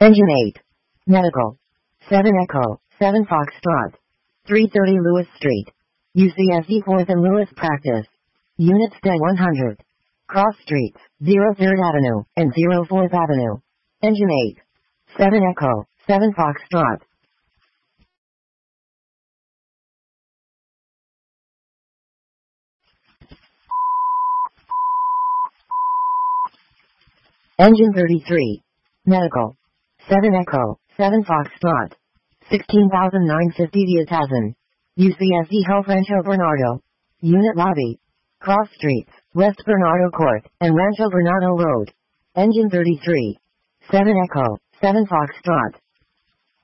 Engine 8. Medical. 7 Echo, 7 Foxtrot. 330 Lewis Street. UCSD 4th and Lewis Practice. Units 10-100. Cross Streets, 0 3rd Avenue, and 0 4th Avenue. Engine 8. 7 Echo, 7 Foxtrot. Engine 33. Medical. 7 Echo, 7 Foxtrot. 16,950 Viatazen. UCSD Health Rancho Bernardo. Unit Lobby. Cross Streets, West Bernardo Court, and Rancho Bernardo Road. Engine 33. 7 Echo, 7 Foxtrot.